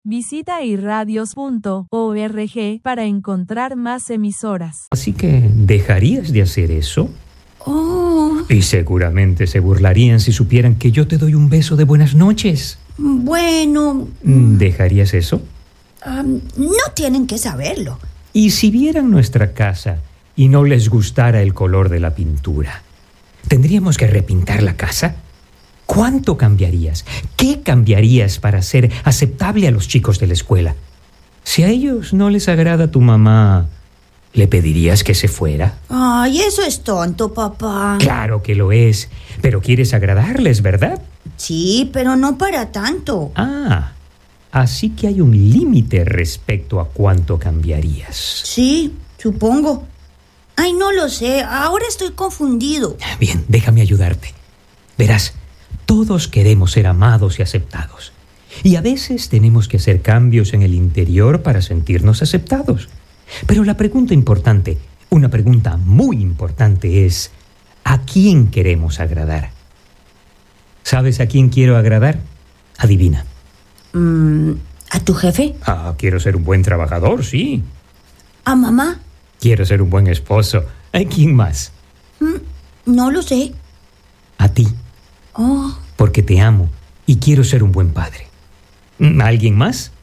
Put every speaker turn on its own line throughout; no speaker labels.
Visita irradios.org para encontrar más emisoras.
Así que, ¿dejarías de hacer eso?
Oh.
Y seguramente se burlarían si supieran que yo te doy un beso de buenas noches.
Bueno...
¿Dejarías eso?
No tienen que saberlo.
¿Y si vieran nuestra casa y no les gustara el color de la pintura? ¿Tendríamos que repintar la casa? ¿Cuánto cambiarías? ¿Qué cambiarías para ser aceptable a los chicos de la escuela? Si a ellos no les agrada tu mamá, ¿le pedirías que se fuera?
Ay, eso es tonto, papá.
Claro que lo es, pero quieres agradarles, ¿verdad?
Sí, pero no para tanto.
Ah, así que hay un límite respecto a cuánto cambiarías.
Sí, supongo. Ay, no lo sé, ahora estoy confundido.
Bien, déjame ayudarte. Verás, todos queremos ser amados y aceptados. Y a veces tenemos que hacer cambios en el interior para sentirnos aceptados. Pero la pregunta importante, una pregunta muy importante es, ¿a quién queremos agradar? ¿Sabes a quién quiero agradar? Adivina.
¿A tu jefe?
Quiero ser un buen trabajador, sí.
¿A mamá?
Quiero ser un buen esposo. ¿A quién más?
No lo sé.
A ti.
Oh.
Porque te amo y quiero ser un buen padre. ¿A alguien más?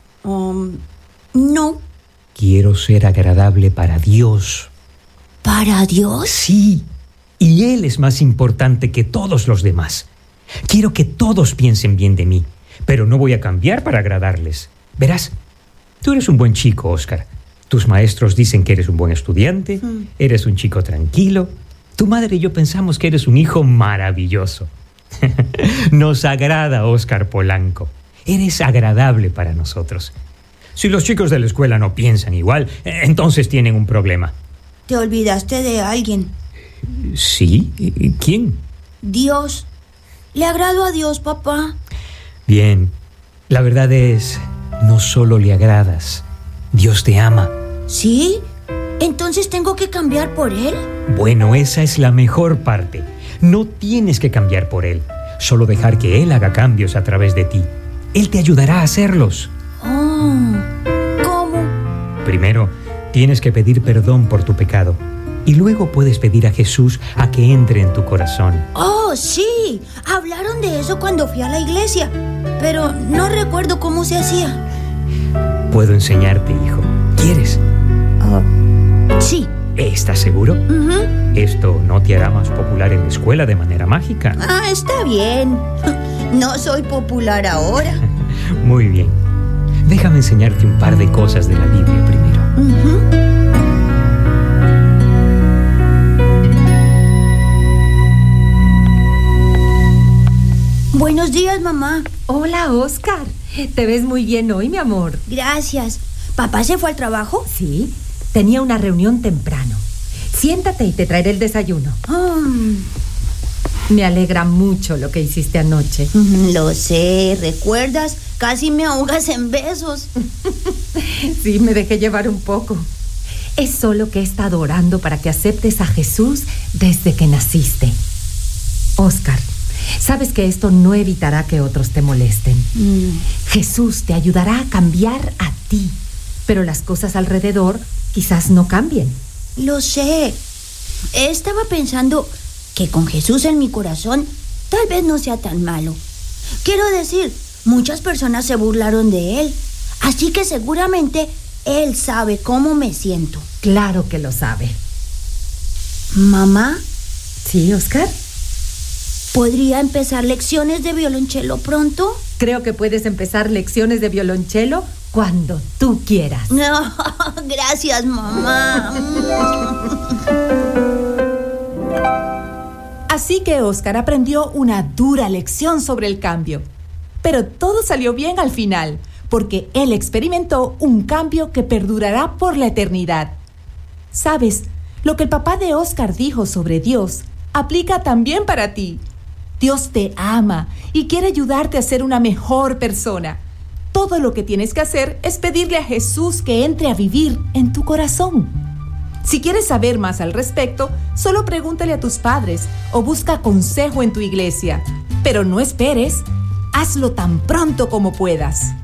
No.
Quiero ser agradable para Dios.
¿Para Dios?
Sí, y Él es más importante que todos los demás. Quiero que todos piensen bien de mí, pero no voy a cambiar para agradarles. Verás, tú eres un buen chico, Oscar. Tus maestros dicen que eres un buen estudiante, eres un chico tranquilo. Tu madre y yo pensamos que eres un hijo maravilloso. Nos agrada Oscar Polanco. Eres agradable para nosotros. Si los chicos de la escuela no piensan igual, entonces tienen un problema.
Te olvidaste de alguien.
¿Sí? ¿Quién?
Dios. ¿Le agrado a Dios, papá?
Bien. La verdad es, no solo le agradas, Dios te ama.
¿Sí? ¿Entonces tengo que cambiar por Él?
Bueno, esa es la mejor parte. No tienes que cambiar por Él. Solo dejar que Él haga cambios a través de ti. Él te ayudará a hacerlos.
Oh, ¿cómo?
Primero, tienes que pedir perdón por tu pecado. Y luego puedes pedir a Jesús a que entre en tu corazón.
Oh, sí. Hablaron de eso cuando fui a la iglesia. Pero no recuerdo cómo se hacía.
Puedo enseñarte, hijo. ¿Quieres?
Sí.
¿Estás seguro? Esto no te hará más popular en la escuela de manera mágica.
Está bien. No soy popular ahora.
Muy bien. Déjame enseñarte un par de cosas de la Biblia primero.
Buenos días, mamá.
Hola, Oscar. Te ves muy bien hoy, mi amor.
Gracias. ¿Papá se fue al trabajo?
Sí, tenía una reunión temprano. Siéntate y te traeré el desayuno. Me alegra mucho lo que hiciste anoche.
Lo sé, ¿recuerdas? Casi me ahogas en besos.
Sí, me dejé llevar un poco. Es solo que he estado orando para que aceptes a Jesús desde que naciste. Oscar, sabes que esto no evitará que otros te molesten. Jesús te ayudará a cambiar a ti, pero las cosas alrededor quizás no cambien.
Lo sé. Estaba pensando que con Jesús en mi corazón tal vez no sea tan malo. Quiero decir, muchas personas se burlaron de Él, así que seguramente Él sabe cómo me siento.
Claro que lo sabe.
¿Mamá?
¿Sí, Oscar?
¿Podría empezar lecciones de violonchelo pronto?
Creo que puedes empezar lecciones de violonchelo cuando tú quieras.
No, gracias, mamá.
Así que Oscar aprendió una dura lección sobre el cambio. Pero todo salió bien al final, porque él experimentó un cambio que perdurará por la eternidad. ¿Sabes? Lo que el papá de Oscar dijo sobre Dios aplica también para ti. Dios te ama y quiere ayudarte a ser una mejor persona. Todo lo que tienes que hacer es pedirle a Jesús que entre a vivir en tu corazón. Si quieres saber más al respecto, solo pregúntale a tus padres o busca consejo en tu iglesia. Pero no esperes, hazlo tan pronto como puedas.